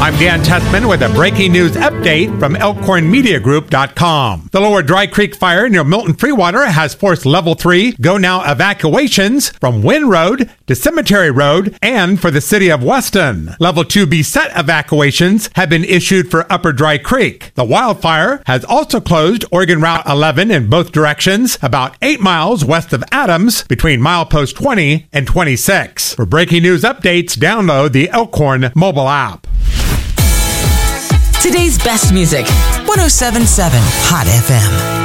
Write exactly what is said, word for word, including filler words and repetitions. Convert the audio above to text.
I'm Dan Tessman with a breaking news update from elkhorn media group dot com. The Lower Dry Creek fire near Milton Freewater has forced level three go now evacuations from Wynn Road to Cemetery Road and for the city of Weston. Level two B set evacuations have been issued for Upper Dry Creek. The wildfire has also closed Oregon Route eleven in both directions, about eight miles west of Adams between milepost twenty and twenty-six. For breaking news updates, download the Elkhorn mobile app. Today's best music, one oh seven point seven Hot F M.